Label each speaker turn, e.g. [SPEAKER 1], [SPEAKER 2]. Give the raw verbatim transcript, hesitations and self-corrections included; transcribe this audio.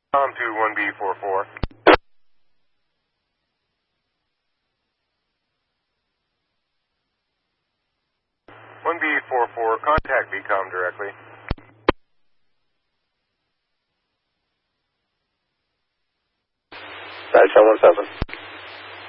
[SPEAKER 1] Com to one B four four. one B four four, contact V COM directly.
[SPEAKER 2] nine seven one seven.